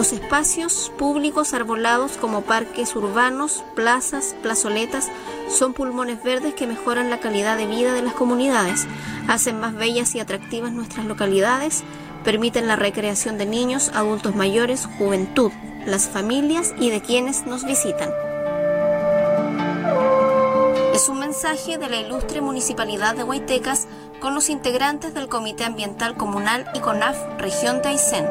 Los espacios públicos arbolados como parques urbanos, plazas, plazoletas, son pulmones verdes que mejoran la calidad de vida de las comunidades, hacen más bellas y atractivas nuestras localidades, permiten la recreación de niños, adultos mayores, juventud, las familias y de quienes nos visitan. Es un mensaje de la ilustre Municipalidad de Huaytecas con los integrantes del Comité Ambiental Comunal y CONAF Región de Aysén.